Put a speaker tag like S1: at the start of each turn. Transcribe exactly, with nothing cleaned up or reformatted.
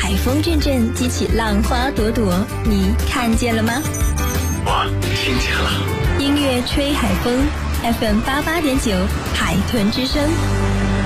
S1: 海风阵阵，激起浪花朵朵，你看见了吗？
S2: 我听见了。
S1: 音乐吹海风 ，F M 八八点九，海豚之声。